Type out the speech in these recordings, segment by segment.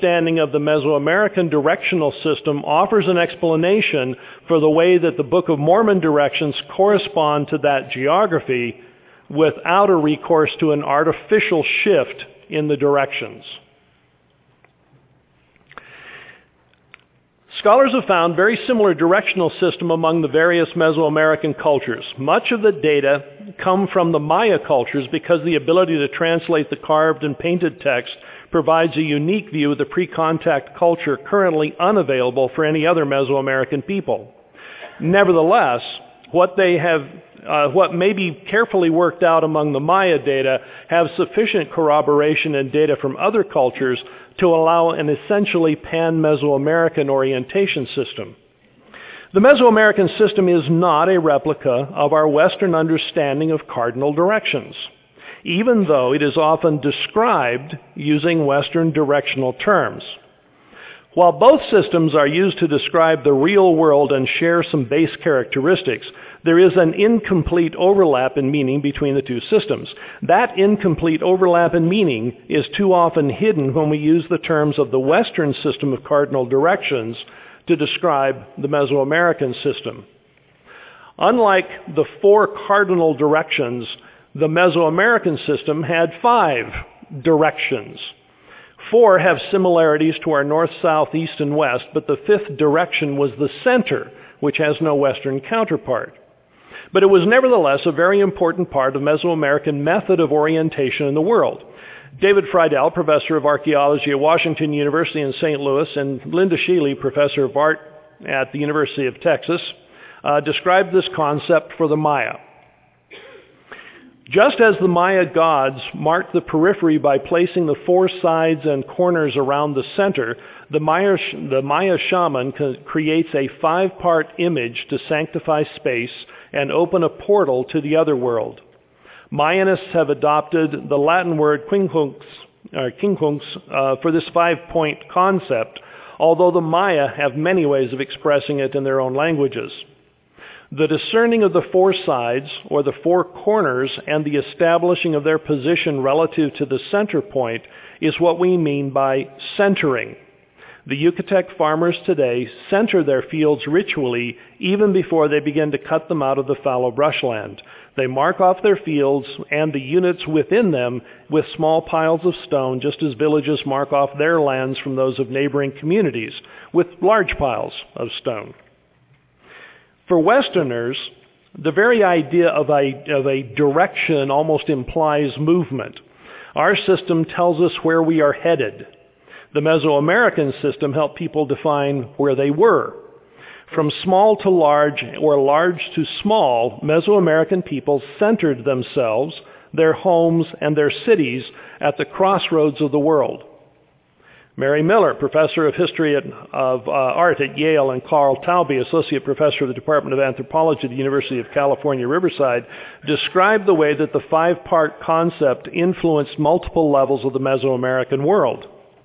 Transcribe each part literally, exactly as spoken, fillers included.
understanding of the Mesoamerican directional system offers an explanation for the way that the Book of Mormon directions correspond to that geography without a recourse to an artificial shift in the directions. Scholars have found very similar directional system among the various Mesoamerican cultures. Much of the data come from the Maya cultures because the ability to translate the carved and painted text provides a unique view of the pre-contact culture currently unavailable for any other Mesoamerican people. Nevertheless, what they have, uh, what may be carefully worked out among the Maya data have sufficient corroboration and data from other cultures to allow an essentially pan-Mesoamerican orientation system. The Mesoamerican system is not a replica of our Western understanding of cardinal directions, even though it is often described using Western directional terms. While both systems are used to describe the real world and share some base characteristics, there is an incomplete overlap in meaning between the two systems. That incomplete overlap in meaning is too often hidden when we use the terms of the Western system of cardinal directions to describe the Mesoamerican system. Unlike the four cardinal directions, the Mesoamerican system had five directions. Four have similarities to our north, south, east, and west, but the fifth direction was the center, which has no Western counterpart. But it was nevertheless a very important part of Mesoamerican method of orientation in the world. David Friedel, professor of archaeology at Washington University in Saint Louis, and Linda Sheely, professor of art at the University of Texas, uh, described this concept for the Maya. Just as the Maya gods marked the periphery by placing the four sides and corners around the center, the Maya, the Maya shaman creates a five-part image to sanctify space and open a portal to the other world. Mayanists have adopted the Latin word quincunx, or quincunx uh, for this five-point concept, although the Maya have many ways of expressing it in their own languages. The discerning of the four sides, or the four corners, and the establishing of their position relative to the center point is what we mean by centering. The Yucatec farmers today center their fields ritually even before they begin to cut them out of the fallow brushland. They mark off their fields and the units within them with small piles of stone, just as villages mark off their lands from those of neighboring communities with large piles of stone. For Westerners, the very idea of a, of a direction almost implies movement. Our system tells us where we are headed. The Mesoamerican system helped people define where they were. From small to large, or large to small, Mesoamerican people centered themselves, their homes, and their cities at the crossroads of the world. Mary Miller, professor of history at, of uh, art at Yale, and Carl Taube, associate professor of the Department of Anthropology at the University of California, Riverside, described the way that the five-part concept influenced multiple levels of the Mesoamerican world.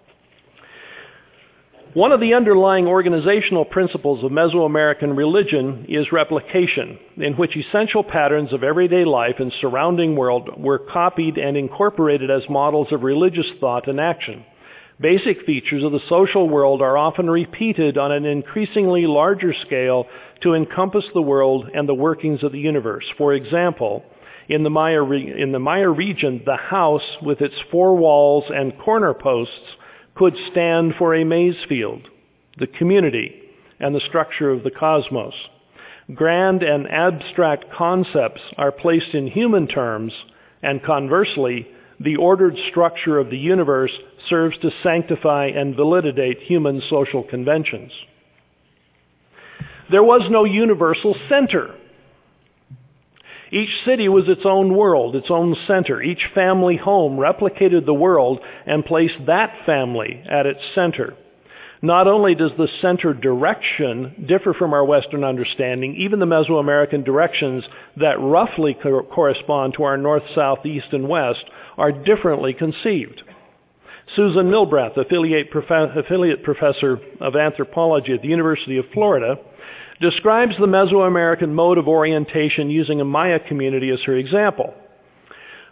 One of the underlying organizational principles of Mesoamerican religion is replication, in which essential patterns of everyday life and surrounding world were copied and incorporated as models of religious thought and action. Basic features of the social world are often repeated on an increasingly larger scale to encompass the world and the workings of the universe. For example, in the Maya, re- in the Maya region, the house with its four walls and corner posts could stand for a maize field, the community, and the structure of the cosmos. Grand and abstract concepts are placed in human terms, and conversely, the ordered structure of the universe serves to sanctify and validate human social conventions. There was no universal center. Each city was its own world, its own center. Each family home replicated the world and placed that family at its center. Not only does the center direction differ from our Western understanding, even the Mesoamerican directions that roughly co- correspond to our north, south, east, and west are differently conceived. Susan Milbrath, affiliate, prof- affiliate professor of anthropology at the University of Florida, describes the Mesoamerican mode of orientation using a Maya community as her example.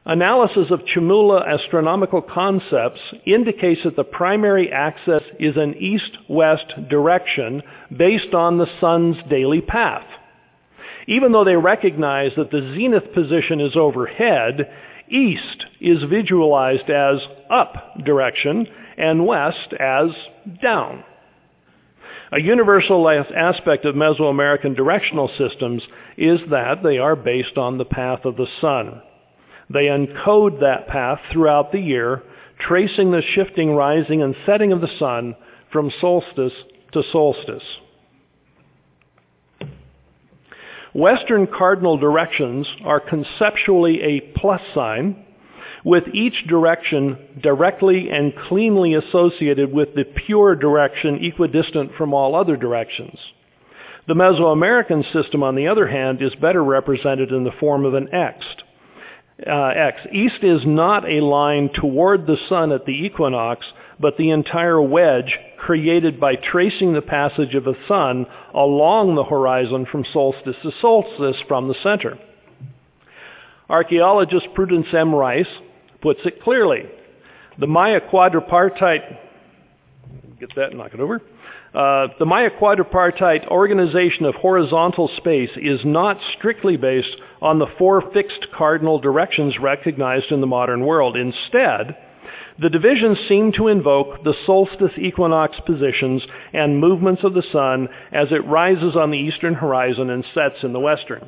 Analysis of Chmula astronomical concepts indicates that the primary axis is an east-west direction based on the sun's daily path. Even though they recognize that the zenith position is overhead, east is visualized as up direction and west as down. A universal aspect of Mesoamerican directional systems is that they are based on the path of the sun. They encode that path throughout the year, tracing the shifting rising and setting of the sun from solstice to solstice. Western cardinal directions are conceptually a plus sign, with each direction directly and cleanly associated with the pure direction equidistant from all other directions. The Mesoamerican system, on the other hand, is better represented in the form of an X. Uh, X. East is not a line toward the sun at the equinox, but the entire wedge created by tracing the passage of the sun along the horizon from solstice to solstice from the center. Archaeologist Prudence M. Rice puts it clearly. The Maya quadripartite, get that, knock it over. Uh, the Maya quadripartite organization of horizontal space is not strictly based on the four fixed cardinal directions recognized in the modern world. Instead, the divisions seem to invoke the solstice equinox positions and movements of the sun as it rises on the eastern horizon and sets in the western.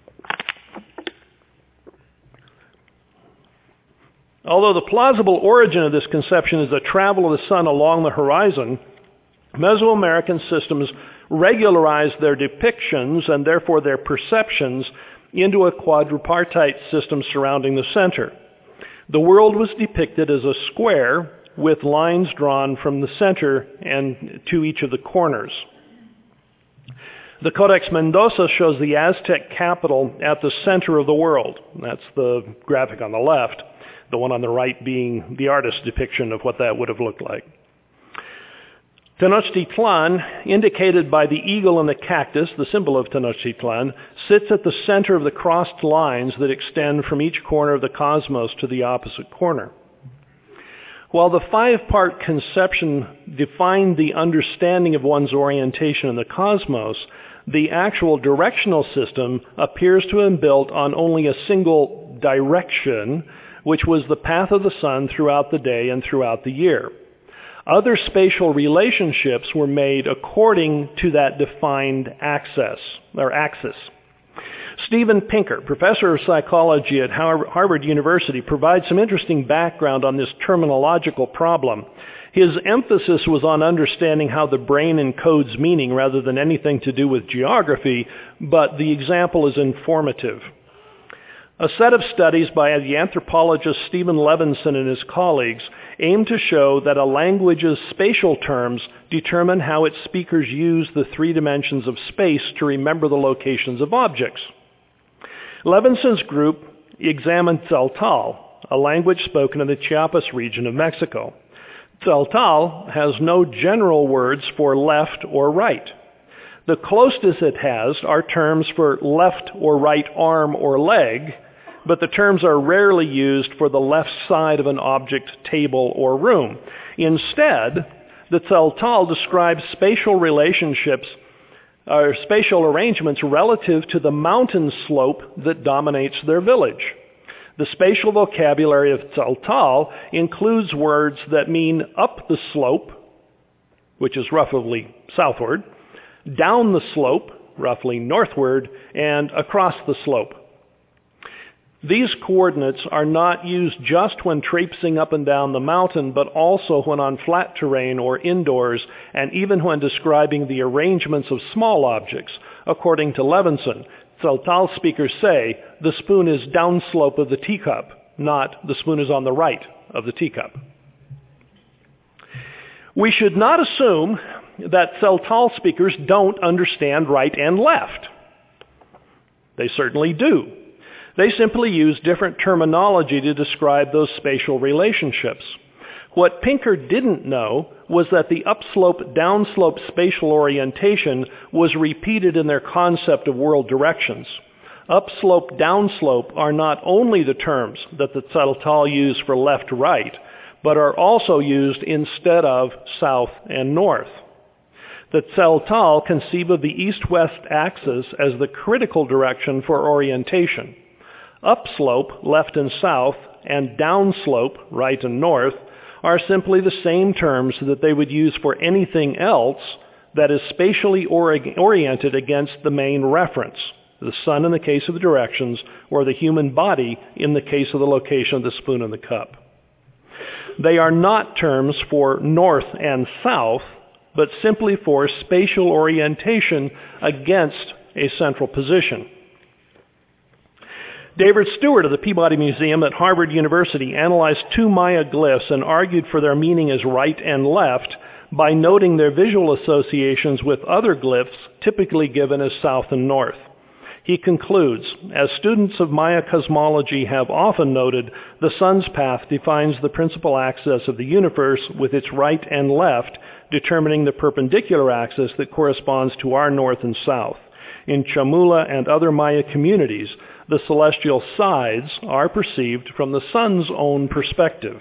Although the plausible origin of this conception is the travel of the sun along the horizon, Mesoamerican systems regularize their depictions and therefore their perceptions into a quadripartite system surrounding the center. The world was depicted as a square with lines drawn from the center and to each of the corners. The Codex Mendoza shows the Aztec capital at the center of the world. That's the graphic on the left, the one on the right being the artist's depiction of what that would have looked like. Tenochtitlan, indicated by the eagle and the cactus, the symbol of Tenochtitlan, sits at the center of the crossed lines that extend from each corner of the cosmos to the opposite corner. While the five-part conception defined the understanding of one's orientation in the cosmos, the actual directional system appears to have been built on only a single direction, which was the path of the sun throughout the day and throughout the year. Other spatial relationships were made according to that defined axis, or axis. Stephen Pinker, professor of psychology at Harvard University, provides some interesting background on this terminological problem. His emphasis was on understanding how the brain encodes meaning rather than anything to do with geography, but the example is informative. A set of studies by the anthropologist Stephen Levinson and his colleagues aim to show that a language's spatial terms determine how its speakers use the three dimensions of space to remember the locations of objects. Levinson's group examined Tzeltal, a language spoken in the Chiapas region of Mexico. Tzeltal has no general words for left or right. The closest it has are terms for left or right arm or leg, but the terms are rarely used for the left side of an object, table, or room. Instead, the Tzeltal describes spatial relationships, or spatial arrangements relative to the mountain slope that dominates their village. The spatial vocabulary of Tzeltal includes words that mean up the slope, which is roughly southward, down the slope, roughly northward, and across the slope. These coordinates are not used just when traipsing up and down the mountain, but also when on flat terrain or indoors, and even when describing the arrangements of small objects. According to Levinson, Tzeltal speakers say the spoon is downslope of the teacup, not the spoon is on the right of the teacup. We should not assume that Tzeltal speakers don't understand right and left. They certainly do. They simply use different terminology to describe those spatial relationships. What Pinker didn't know was that the upslope, downslope spatial orientation was repeated in their concept of world directions. Upslope, downslope are not only the terms that the Tzeltal used for left-right, but are also used instead of south and north. The Tzeltal conceive of the east-west axis as the critical direction for orientation. Upslope, left and south, and downslope, right and north, are simply the same terms that they would use for anything else that is spatially ori- oriented against the main reference, the sun in the case of the directions, or the human body in the case of the location of the spoon and the cup. They are not terms for north and south, but simply for spatial orientation against a central position. David Stewart of the Peabody Museum at Harvard University analyzed two Maya glyphs and argued for their meaning as right and left by noting their visual associations with other glyphs typically given as south and north. He concludes, as students of Maya cosmology have often noted, the sun's path defines the principal axis of the universe with its right and left, determining the perpendicular axis that corresponds to our north and south. In Chamula and other Maya communities, the celestial sides are perceived from the sun's own perspective.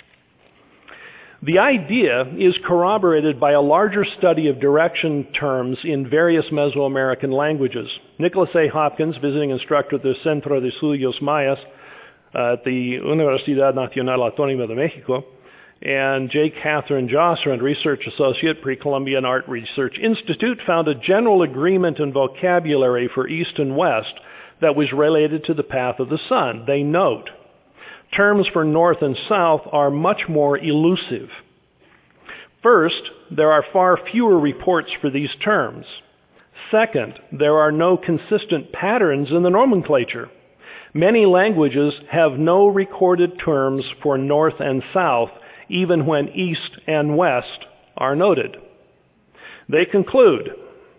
The idea is corroborated by a larger study of direction terms in various Mesoamerican languages. Nicholas A. Hopkins, visiting instructor at the Centro de Estudios Mayas uh, at the Universidad Nacional Autónoma de Mexico, and J. Catherine Jossrand, research associate, Pre-Columbian Art Research Institute, found a general agreement in vocabulary for East and West that was related to the path of the sun. They note, terms for north and south are much more elusive. First, there are far fewer reports for these terms. Second, there are no consistent patterns in the nomenclature. Many languages have no recorded terms for north and south, even when east and west are noted. They conclude,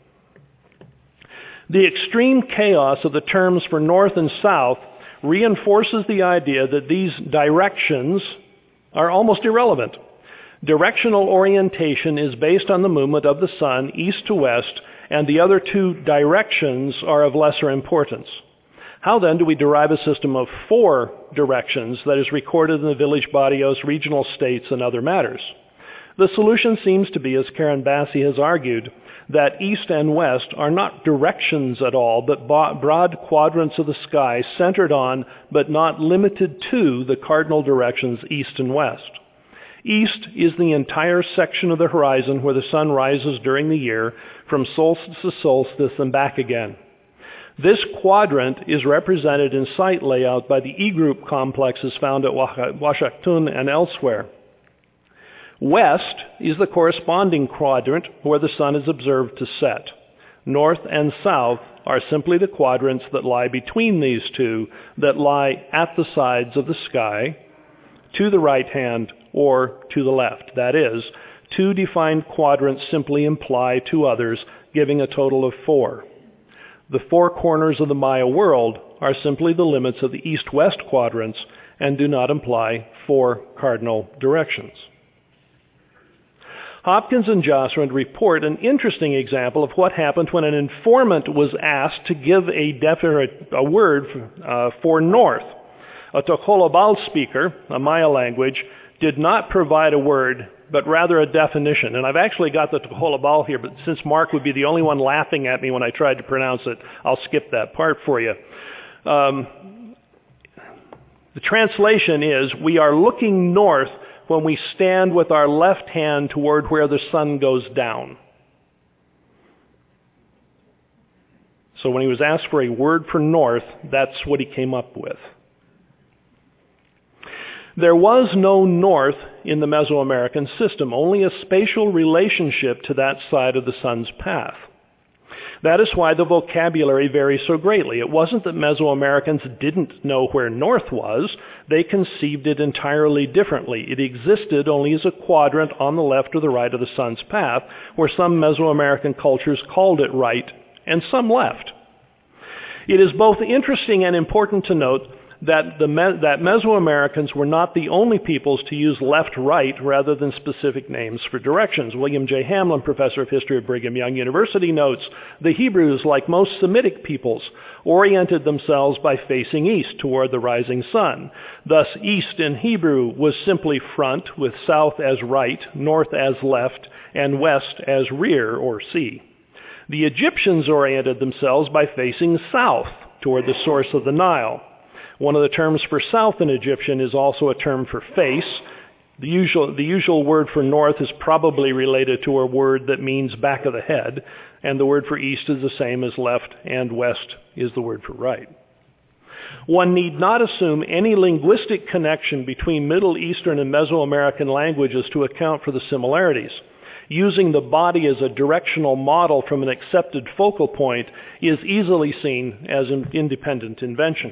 the extreme chaos of the terms for north and south reinforces the idea that these directions are almost irrelevant. Directional orientation is based on the movement of the sun east to west, and the other two directions are of lesser importance. How then do we derive a system of four directions that is recorded in the village barrios, regional states, and other matters? The solution seems to be, as Karen Bassi has argued, that east and west are not directions at all, but broad quadrants of the sky centered on, but not limited to, the cardinal directions east and west. East is the entire section of the horizon where the sun rises during the year, from solstice to solstice and back again. This quadrant is represented in site layout by the E-group complexes found at Huacatún and elsewhere. West is the corresponding quadrant where the sun is observed to set. North and south are simply the quadrants that lie between these two, that lie at the sides of the sky, to the right hand or to the left. That is, two defined quadrants simply imply two others, giving a total of four. The four corners of the Maya world are simply the limits of the east-west quadrants and do not imply four cardinal directions. Hopkins and Jossrand report an interesting example of what happened when an informant was asked to give a definite a word uh, for north. A Tocolobal speaker, a Maya language, did not provide a word, but rather a definition. And I've actually got the Tocolobal here, but since Mark would be the only one laughing at me when I tried to pronounce it, I'll skip that part for you. Um, the translation is, we are looking north when we stand with our left hand toward where the sun goes down. So when he was asked for a word for north, that's what he came up with. There was no north in the Mesoamerican system, only a spatial relationship to that side of the sun's path. That is why the vocabulary varies so greatly. It wasn't that Mesoamericans didn't know where north was. They conceived it entirely differently. It existed only as a quadrant on the left or the right of the sun's path, where some Mesoamerican cultures called it right and some left. It is both interesting and important to note that, the, that Mesoamericans were not the only peoples to use left-right rather than specific names for directions. William J. Hamlin, professor of history at Brigham Young University, notes, the Hebrews, like most Semitic peoples, oriented themselves by facing east toward the rising sun. Thus, east in Hebrew was simply front, with south as right, north as left, and west as rear or sea. The Egyptians oriented themselves by facing south toward the source of the Nile. One of the terms for south in Egyptian is also a term for face. The usual, the usual word for north is probably related to a word that means back of the head, and the word for east is the same as left, and west is the word for right. One need not assume any linguistic connection between Middle Eastern and Mesoamerican languages to account for the similarities. Using the body as a directional model from an accepted focal point is easily seen as an independent invention.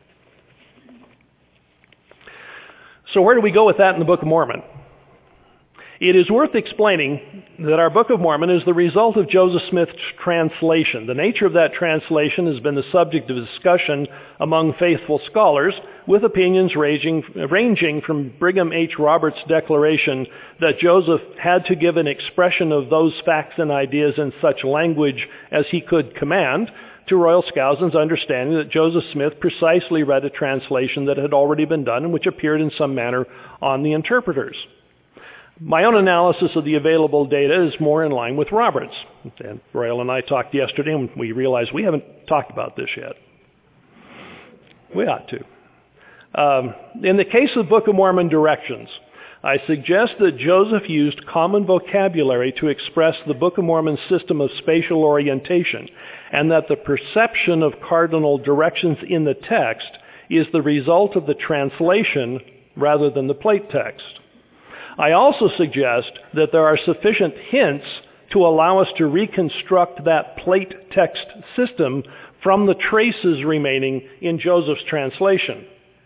So where do we go with that in the Book of Mormon? It is worth explaining that our Book of Mormon is the result of Joseph Smith's translation. The nature of that translation has been the subject of discussion among faithful scholars, with opinions ranging, ranging from Brigham H. Roberts' declaration that Joseph had to give an expression of those facts and ideas in such language as he could command, to Royal Skousen's understanding that Joseph Smith precisely read a translation that had already been done and which appeared in some manner on the interpreters. My own analysis of the available data is more in line with Roberts. And Royal and I talked yesterday, and we realized we haven't talked about this yet. We ought to. Um, in the case of the Book of Mormon directions, I suggest that Joseph used common vocabulary to express the Book of Mormon's system of spatial orientation, and that the perception of cardinal directions in the text is the result of the translation rather than the plate text. I also suggest that there are sufficient hints to allow us to reconstruct that plate text system from the traces remaining in Joseph's translation.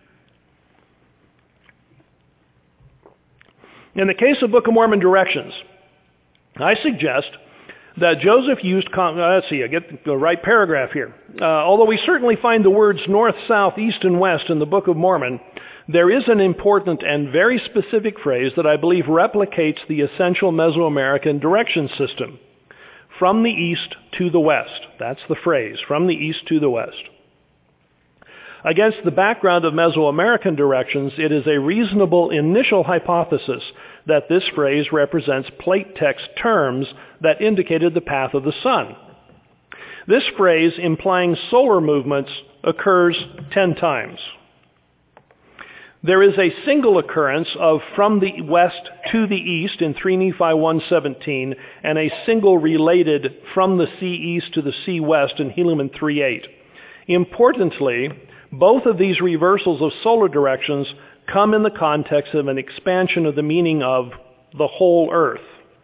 In the case of Book of Mormon directions, I suggest that Joseph used, con- uh, let's see, I get the right paragraph here. Uh, although we certainly find the words north, south, east, and west in the Book of Mormon, there is an important and very specific phrase that I believe replicates the essential Mesoamerican direction system. From the east to the west. That's the phrase, from the east to the west. Against the background of Mesoamerican directions, it is a reasonable initial hypothesis that this phrase represents plate text terms that indicated the path of the sun. This phrase, implying solar movements, occurs ten times. There is a single occurrence of from the west to the east in three Nephi one seventeen, and a single related from the sea east to the sea west in Helaman three eight. Importantly, both of these reversals of solar directions come in the context of an expansion of the meaning of the whole earth.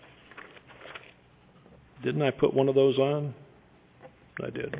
Didn't I put one of those on? I did.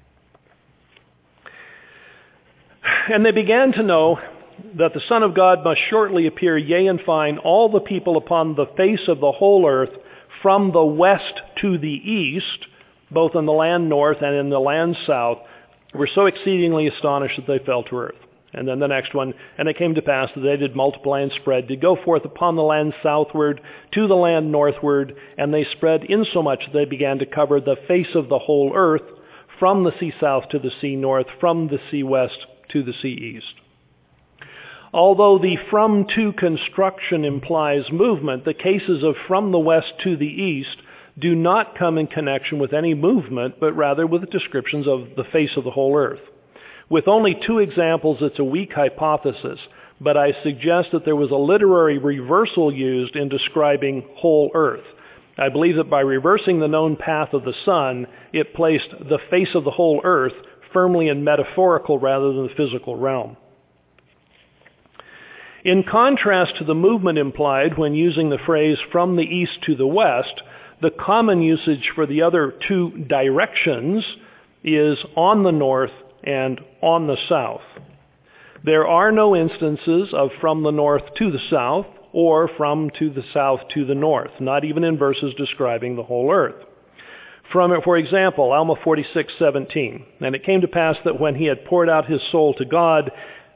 And they began to know that the Son of God must shortly appear, yea, and find all the people upon the face of the whole earth from the west to the east, both in the land north and in the land south, were so exceedingly astonished that they fell to earth. And then the next one, and it came to pass that they did multiply and spread, did go forth upon the land southward to the land northward, and they spread insomuch that they began to cover the face of the whole earth, from the sea south to the sea north, from the sea west to the sea east. Although the from to construction implies movement, the cases of from the west to the east do not come in connection with any movement, but rather with descriptions of the face of the whole earth. With only two examples, it's a weak hypothesis, but I suggest that there was a literary reversal used in describing whole earth. I believe that by reversing the known path of the sun, it placed the face of the whole earth firmly in metaphorical rather than the physical realm. In contrast to the movement implied when using the phrase from the east to the west, the common usage for the other two directions is on the north and on the south. There are no instances of from the north to the south or from to the south to the north, not even in verses describing the whole earth. From it, for example, Alma forty-six seventeen, and it came to pass that when he had poured out his soul to God,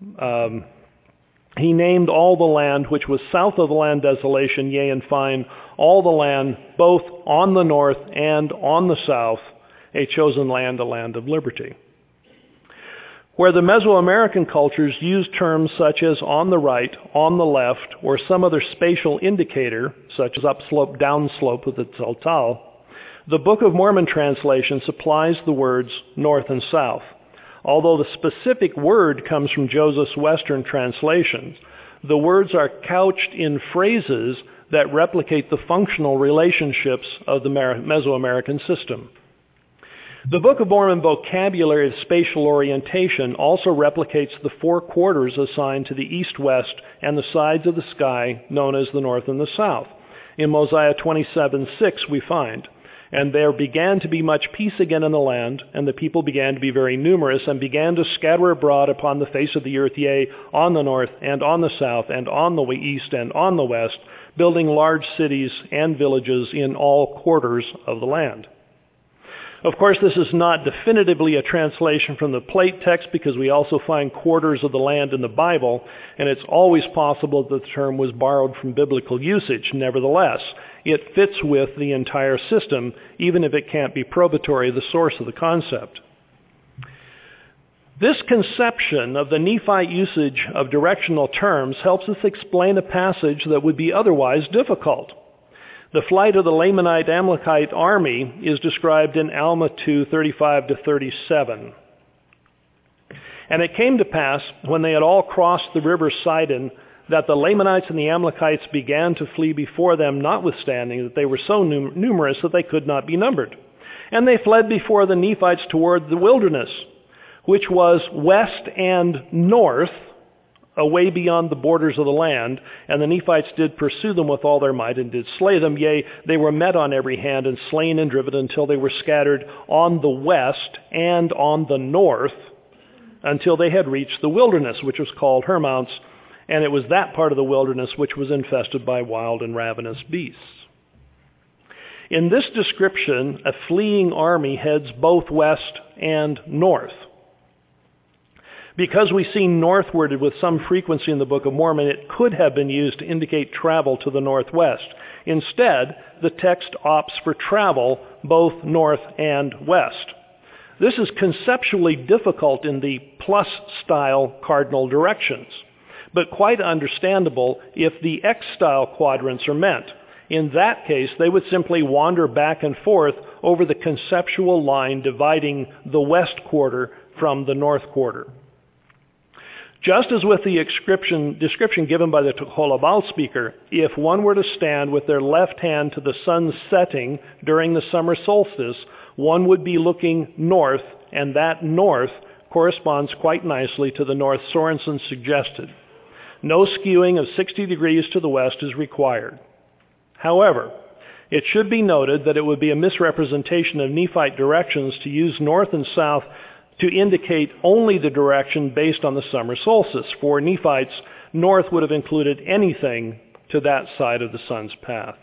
Um, he named all the land which was south of the land desolation, yea, and fine, all the land both on the north and on the south, a chosen land, a land of liberty. Where the Mesoamerican cultures used terms such as on the right, on the left, or some other spatial indicator, such as upslope, downslope with the Tzaltzal, the Book of Mormon translation supplies the words north and south. Although the specific word comes from Joseph's Western translations, the words are couched in phrases that replicate the functional relationships of the Mesoamerican system. The Book of Mormon vocabulary of spatial orientation also replicates the four quarters assigned to the east, west, and the sides of the sky known as the north and the south. In Mosiah twenty-seven six we find, "And there began to be much peace again in the land, and the people began to be very numerous, and began to scatter abroad upon the face of the earth, yea, on the north, and on the south, and on the east, and on the west, building large cities and villages in all quarters of the land." Of course, this is not definitively a translation from the plate text, because we also find quarters of the land in the Bible, and it's always possible that the term was borrowed from biblical usage. Nevertheless, it fits with the entire system, even if it can't be probatory of the source of the concept. This conception of the Nephite usage of directional terms helps us explain a passage that would be otherwise difficult. The flight of the Lamanite Amalekite army is described in Alma two thirty-five to thirty-seven. "And it came to pass, when they had all crossed the river Sidon, that the Lamanites and the Amalekites began to flee before them, notwithstanding that they were so num- numerous that they could not be numbered. And they fled before the Nephites toward the wilderness, which was west and north, away beyond the borders of the land. And the Nephites did pursue them with all their might, and did slay them. Yea, they were met on every hand, and slain and driven, until they were scattered on the west and on the north, until they had reached the wilderness, which was called Hermounts, and it was that part of the wilderness which was infested by wild and ravenous beasts." In this description, a fleeing army heads both west and north. Because we see northward with some frequency in the Book of Mormon, it could have been used to indicate travel to the northwest. Instead, the text opts for travel both north and west. This is conceptually difficult in the plus-style cardinal directions, but quite understandable if the X-style quadrants are meant. In that case, they would simply wander back and forth over the conceptual line dividing the west quarter from the north quarter. Just as with the description, description given by the Tocholabal speaker, if one were to stand with their left hand to the sun's setting during the summer solstice, one would be looking north, and that north corresponds quite nicely to the north Sorensen suggested. No skewing of sixty degrees to the west is required. However, it should be noted that it would be a misrepresentation of Nephite directions to use north and south to indicate only the direction based on the summer solstice. For Nephites, north would have included anything to that side of the sun's path.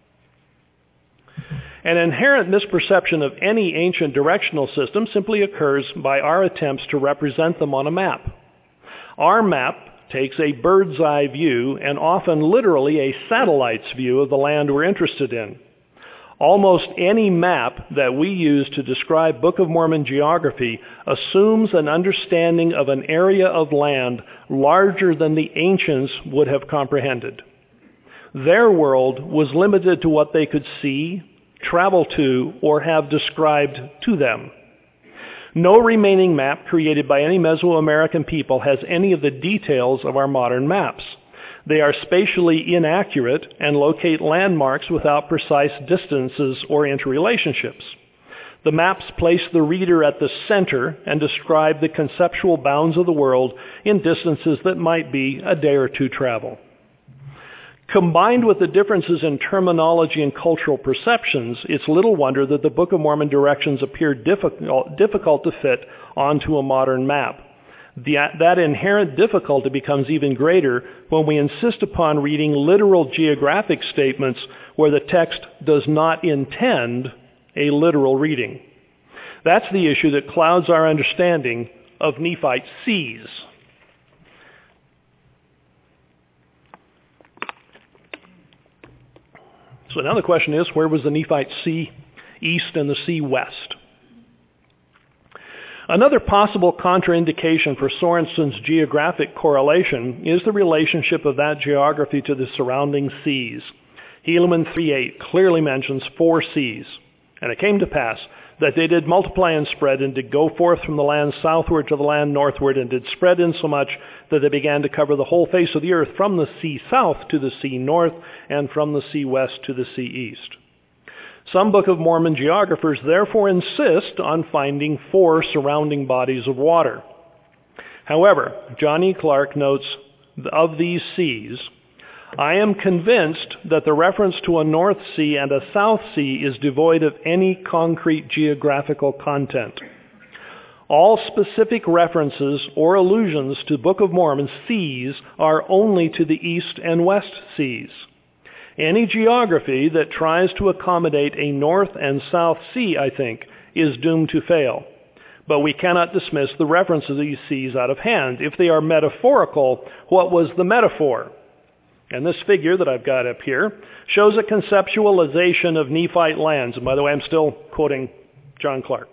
An inherent misperception of any ancient directional system simply occurs by our attempts to represent them on a map. Our map takes a bird's eye view, and often literally a satellite's view, of the land we're interested in. Almost any map that we use to describe Book of Mormon geography assumes an understanding of an area of land larger than the ancients would have comprehended. Their world was limited to what they could see, travel to, or have described to them. No remaining map created by any Mesoamerican people has any of the details of our modern maps. They are spatially inaccurate and locate landmarks without precise distances or interrelationships. The maps place the reader at the center and describe the conceptual bounds of the world in distances that might be a day or two travel. Combined with the differences in terminology and cultural perceptions, it's little wonder that the Book of Mormon directions appear difficult, difficult to fit onto a modern map. The, that inherent difficulty becomes even greater when we insist upon reading literal geographic statements where the text does not intend a literal reading. That's the issue that clouds our understanding of Nephite seas. So now the question is, where was the Nephite sea east and the sea west? Another possible contraindication for Sorensen's geographic correlation is the relationship of that geography to the surrounding seas. Helaman three eight clearly mentions four seas. And it came to pass that they did multiply and spread, and did go forth from the land southward to the land northward, and did spread insomuch that they began to cover the whole face of the earth from the sea south to the sea north, and from the sea west to the sea east. Some Book of Mormon geographers therefore insist on finding four surrounding bodies of water. However, John E. Clark notes, of these seas, I am convinced that the reference to a North Sea and a South Sea is devoid of any concrete geographical content. All specific references or allusions to Book of Mormon seas are only to the East and West Seas. Any geography that tries to accommodate a North and South Sea, I think, is doomed to fail. But we cannot dismiss the reference of these seas out of hand. If they are metaphorical, what was the metaphor? And this figure that I've got up here shows a conceptualization of Nephite lands. And by the way, I'm still quoting John Clark.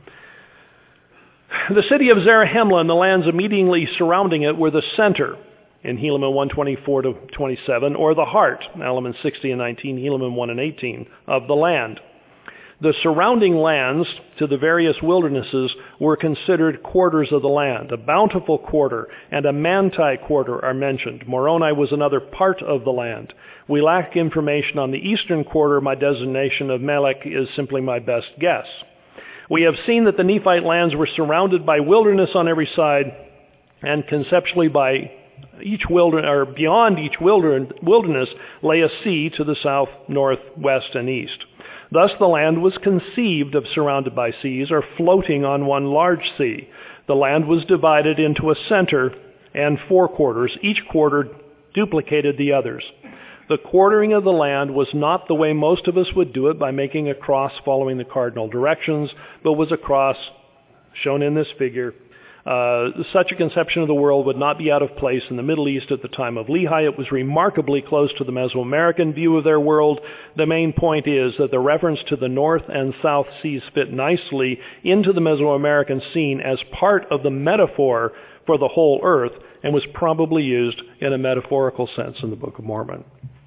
The city of Zarahemla and the lands immediately surrounding it were the center, in Helaman one twenty-four to twenty-seven, or the heart, Alaman sixty and nineteen, Helaman one and eighteen, of the land. The surrounding lands to the various wildernesses were considered quarters of the land. A bountiful quarter and a Manti quarter are mentioned. Moroni was another part of the land. We lack information on the eastern quarter. My designation of Melech is simply my best guess. We have seen that the Nephite lands were surrounded by wilderness on every side, and conceptually by each wilderness, or beyond each wilderness, lay a sea to the south, north, west, and east. Thus the land was conceived of surrounded by seas, or floating on one large sea. The land was divided into a center and four quarters. Each quarter duplicated the others. The quartering of the land was not the way most of us would do it, by making a cross following the cardinal directions, but was a cross shown in this figure. Uh, such a conception of the world would not be out of place in the Middle East at the time of Lehi. It was remarkably close to the Mesoamerican view of their world. The main point is that the reference to the North and South Seas fit nicely into the Mesoamerican scene as part of the metaphor for the whole earth, and was probably used in a metaphorical sense in the Book of Mormon.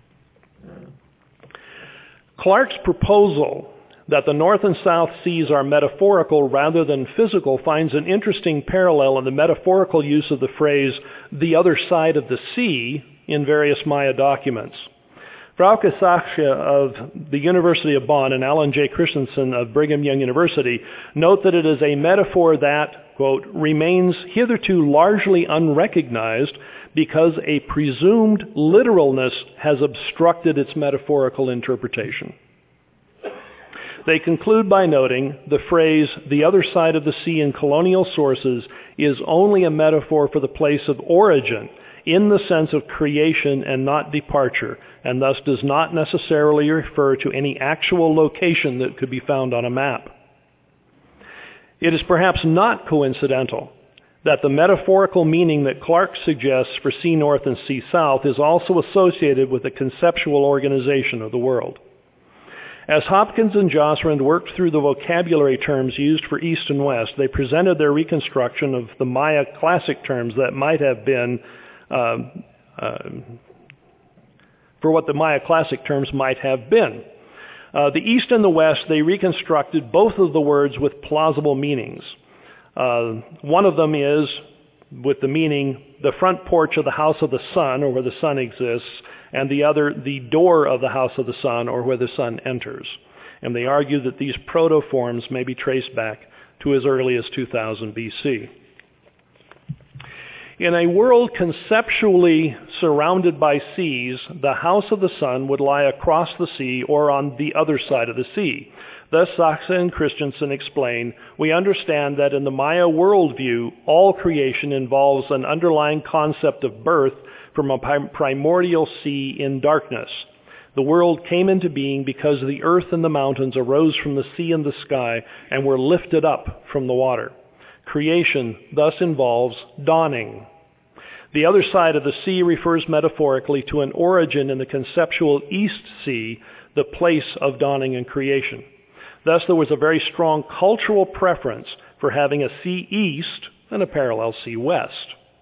Clark's proposal that the North and South Seas are metaphorical rather than physical finds an interesting parallel in the metaphorical use of the phrase, the other side of the sea, in various Maya documents. Frauke Saksha of the University of Bonn and Alan J. Christensen of Brigham Young University note that it is a metaphor that, quote, remains hitherto largely unrecognized because a presumed literalness has obstructed its metaphorical interpretation. They conclude by noting the phrase, the other side of the sea in colonial sources, is only a metaphor for the place of origin in the sense of creation and not departure, and thus does not necessarily refer to any actual location that could be found on a map. It is perhaps not coincidental that the metaphorical meaning that Clark suggests for sea north and sea south is also associated with the conceptual organization of the world. As Hopkins and Josrand worked through the vocabulary terms used for East and West, they presented their reconstruction of the Maya classic terms that might have been, uh, uh, for what the Maya classic terms might have been. Uh, the East and the West, they reconstructed both of the words with plausible meanings. Uh, one of them is with the meaning the front porch of the house of the sun, or where the sun exists, and the other, the door of the house of the sun, or where the sun enters. And they argue that these proto-forms may be traced back to as early as two thousand B C. In a world conceptually surrounded by seas, the house of the sun would lie across the sea or on the other side of the sea. Thus, Saksha and Christensen explain, we understand that in the Maya worldview, all creation involves an underlying concept of birth from a primordial sea in darkness. The world came into being because the earth and the mountains arose from the sea and the sky and were lifted up from the water. Creation thus involves dawning. The other side of the sea refers metaphorically to an origin in the conceptual East Sea, the place of dawning and creation. Thus, there was a very strong cultural preference for having a sea east and a parallel sea west.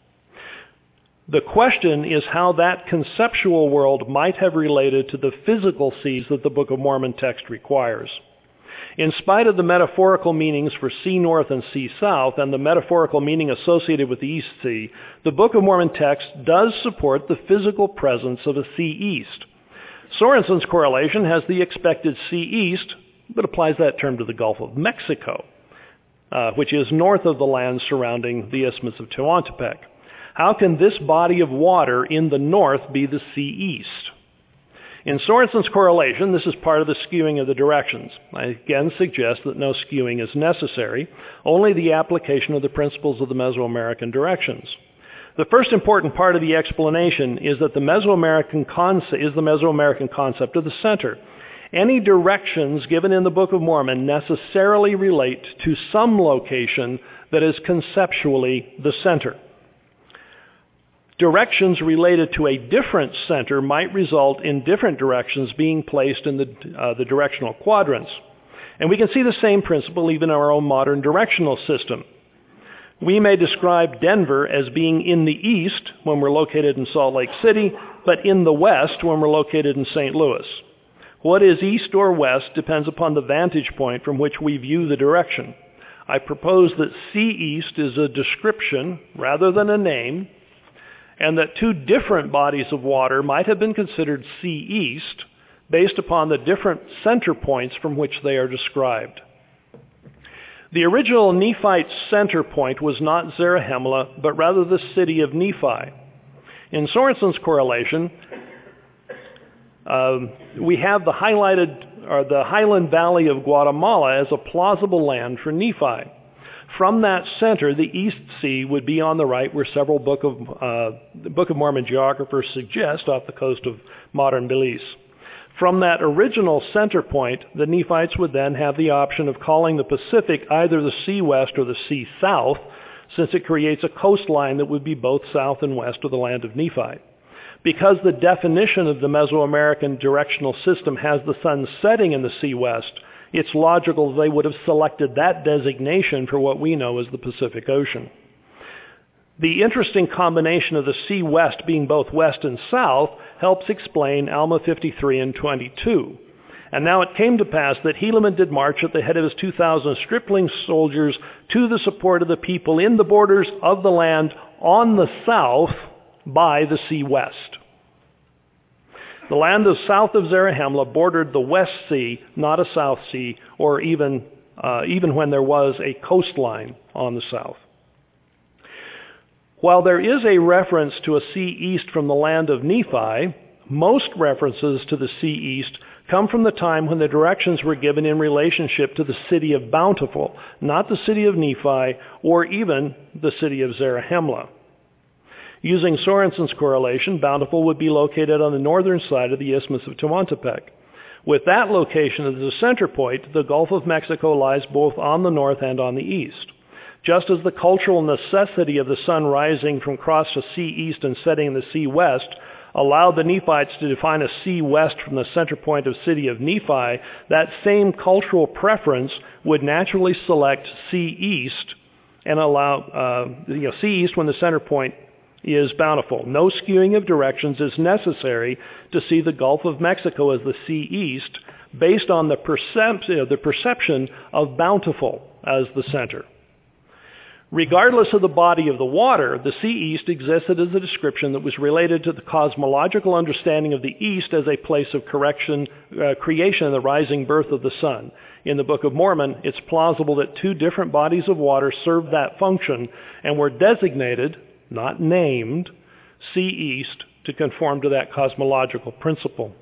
The question is how that conceptual world might have related to the physical seas that the Book of Mormon text requires. In spite of the metaphorical meanings for sea north and sea south and the metaphorical meaning associated with the East Sea, the Book of Mormon text does support the physical presence of a sea east. Sorensen's correlation has the expected sea east, but applies that term to the Gulf of Mexico, uh, which is north of the land surrounding the Isthmus of Tehuantepec. How can this body of water in the north be the sea east? In Sorensen's correlation, this is part of the skewing of the directions. I again suggest that no skewing is necessary, only the application of the principles of the Mesoamerican directions. The first important part of the explanation is that the Mesoamerican concept is the Mesoamerican concept of the center. Any directions given in the Book of Mormon necessarily relate to some location that is conceptually the center. Directions related to a different center might result in different directions being placed in the, uh, the directional quadrants. And we can see the same principle even in our own modern directional system. We may describe Denver as being in the east when we're located in Salt Lake City, but in the west when we're located in Saint Louis. What is east or west depends upon the vantage point from which we view the direction. I propose that sea east is a description rather than a name, and that two different bodies of water might have been considered sea east based upon the different center points from which they are described. The original Nephite center point was not Zarahemla, but rather the city of Nephi. In Sorensen's correlation, uh, we have the highlighted, or the Highland Valley of Guatemala as a plausible land for Nephi. From that center, the East Sea would be on the right, where several Book of, uh, Book of Mormon geographers suggest off the coast of modern Belize. From that original center point, the Nephites would then have the option of calling the Pacific either the Sea West or the Sea South, since it creates a coastline that would be both south and west of the land of Nephi. Because the definition of the Mesoamerican directional system has the sun setting in the Sea West, it's logical they would have selected that designation for what we know as the Pacific Ocean. The interesting combination of the Sea West being both west and south helps explain Alma fifty-three and twenty-two. And now it came to pass that Helaman did march at the head of his two thousand stripling soldiers to the support of the people in the borders of the land on the south by the Sea West. The land of south of Zarahemla bordered the West Sea, not a South Sea, or even, uh, even when there was a coastline on the south. While there is a reference to a sea east from the land of Nephi, most references to the sea east come from the time when the directions were given in relationship to the city of Bountiful, not the city of Nephi, or even the city of Zarahemla. Using Sorensen's correlation, Bountiful would be located on the northern side of the Isthmus of Tehuantepec. With that location as the center point, the Gulf of Mexico lies both on the north and on the east. Just as the cultural necessity of the sun rising from across the sea east and setting in the sea west allowed the Nephites to define a sea west from the center point of city of Nephi, that same cultural preference would naturally select sea east and allow uh, you know, sea east when the center point is Bountiful. No skewing of directions is necessary to see the Gulf of Mexico as the sea east based on the, percep- you know, the perception of Bountiful as the center. Regardless of the body of the water, the sea east existed as a description that was related to the cosmological understanding of the east as a place of correction, uh, creation and the rising birth of the sun. In the Book of Mormon, it's plausible that two different bodies of water served that function and were designated, not named, sea east to conform to that cosmological principle.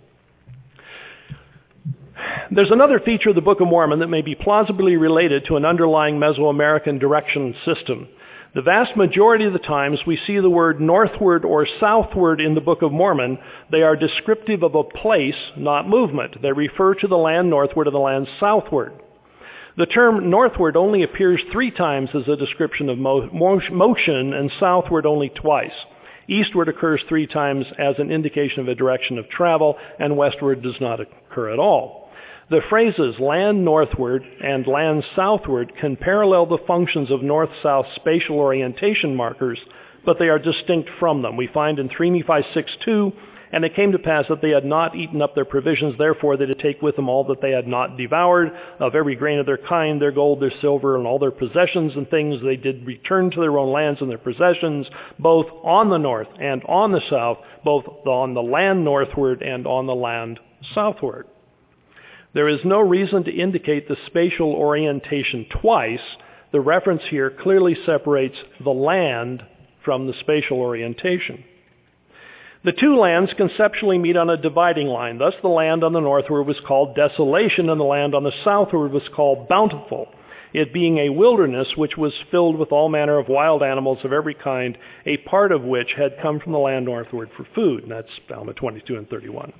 There's another feature of the Book of Mormon that may be plausibly related to an underlying Mesoamerican direction system. The vast majority of the times we see the word northward or southward in the Book of Mormon, they are descriptive of a place, not movement. They refer to the land northward and the land southward. The term northward only appears three times as a description of mo- motion and southward only twice. Eastward occurs three times as an indication of a direction of travel, and westward does not occur at all. The phrases land northward and land southward can parallel the functions of north-south spatial orientation markers, but they are distinct from them. We find in three Nephi six two, and it came to pass that they had not eaten up their provisions, therefore they did take with them all that they had not devoured, of every grain of their kind, their gold, their silver, and all their possessions and things. They did return to their own lands and their possessions, both on the north and on the south, both on the land northward and on the land southward. There is no reason to indicate the spatial orientation twice. The reference here clearly separates the land from the spatial orientation. The two lands conceptually meet on a dividing line. Thus, the land on the northward was called desolation, and the land on the southward was called bountiful, it being a wilderness which was filled with all manner of wild animals of every kind, a part of which had come from the land northward for food. And that's found at twenty-two and thirty-one.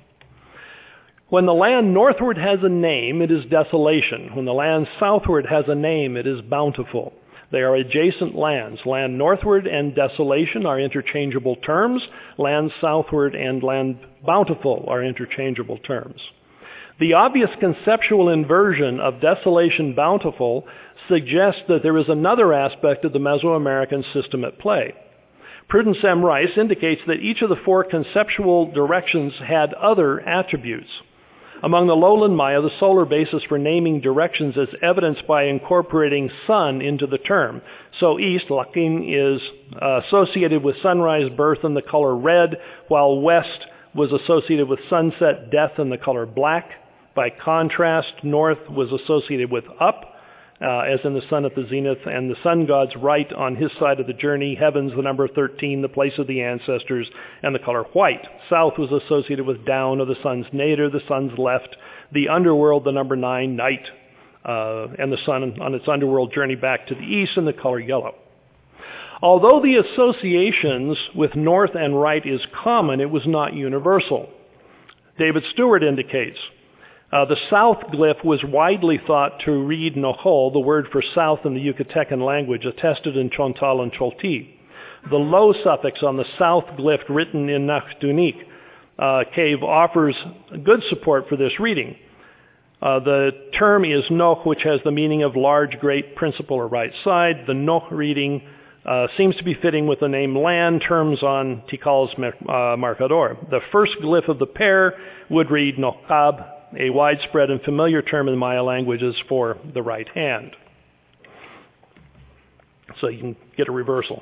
When the land northward has a name, it is desolation. When the land southward has a name, it is bountiful. They are adjacent lands. Land northward and desolation are interchangeable terms. Land southward and land bountiful are interchangeable terms. The obvious conceptual inversion of desolation bountiful suggests that there is another aspect of the Mesoamerican system at play. Prudence M. Rice indicates that each of the four conceptual directions had other attributes. Among the lowland Maya, the solar basis for naming directions is evidenced by incorporating sun into the term. So east, Lakin, is uh, associated with sunrise, birth, and the color red, while west was associated with sunset, death, and the color black. By contrast, north was associated with up, uh, as in the sun at the zenith, and the sun god's right on his side of the journey, heavens, the number thirteen, the place of the ancestors, and the color white. South was associated with down, of the sun's nadir, the sun's left, the underworld, the number nine, night, uh, and the sun on its underworld journey back to the east, and the color yellow. Although the associations with north and right is common, it was not universal. David Stewart indicates, Uh, the south glyph was widely thought to read Nohol, the word for south in the Yucatecan language, attested in Chontal and Cholti. The low suffix on the south glyph written in Nachdunik uh, cave offers good support for this reading. Uh, the term is Noh, which has the meaning of large, great, principal, or right side. The Noh reading uh, seems to be fitting with the name land, terms on Tikal's uh, Marcador. The first glyph of the pair would read Nohkab, a widespread and familiar term in Maya languages for the right hand. So you can get a reversal.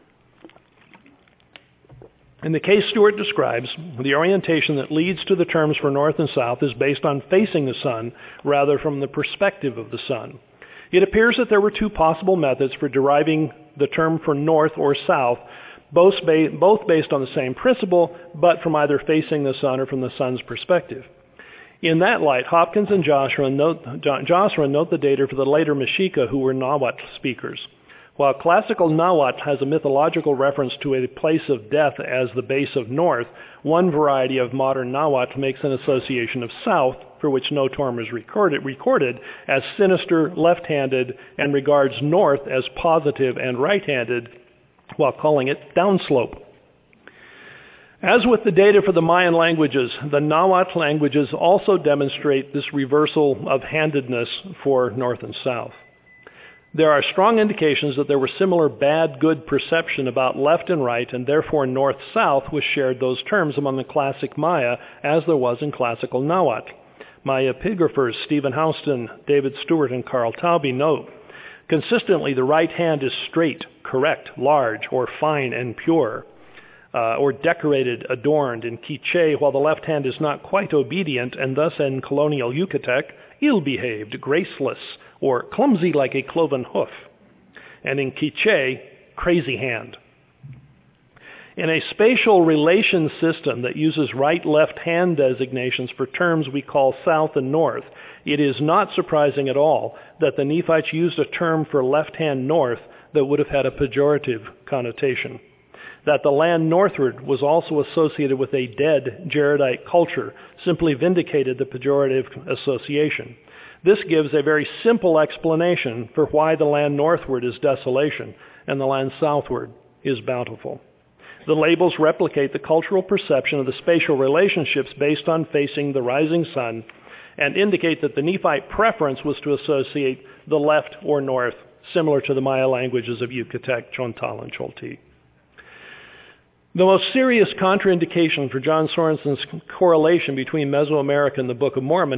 In the case Stewart describes, the orientation that leads to the terms for north and south is based on facing the sun rather from the perspective of the sun. It appears that there were two possible methods for deriving the term for north or south, both based on the same principle, but from either facing the sun or from the sun's perspective. In that light, Hopkins and Joshua note, Joshua note the data for the later Mexica, who were Nahuatl speakers. While classical Nahuatl has a mythological reference to a place of death as the base of north, one variety of modern Nahuatl makes an association of south, for which no term is recorded, recorded as sinister, left-handed, and regards north as positive and right-handed, while calling it downslope. As with the data for the Mayan languages, the Nahuatl languages also demonstrate this reversal of handedness for north and south. There are strong indications that there were similar bad-good perception about left and right, and therefore north-south was shared those terms among the classic Maya as there was in classical Nahuatl. Maya epigraphers Stephen Houston, David Stewart, and Carl Taube note, consistently the right hand is straight, correct, large, or fine and pure. Uh, or decorated, adorned in Quiche, while the left hand is not quite obedient, and thus in colonial Yucatec, ill-behaved, graceless, or clumsy like a cloven hoof. And in Quiche, crazy hand. In a spatial relation system that uses right-left hand designations for terms we call south and north, it is not surprising at all that the Nephites used a term for left-hand north that would have had a pejorative connotation. That the land northward was also associated with a dead Jaredite culture simply vindicated the pejorative association. This gives a very simple explanation for why the land northward is desolation and the land southward is bountiful. The labels replicate the cultural perception of the spatial relationships based on facing the rising sun and indicate that the Nephite preference was to associate the left or north, similar to the Maya languages of Yucatec, Chontal, and Cholti. The most serious contraindication for John Sorensen's correlation between Mesoamerica and the Book of Mormon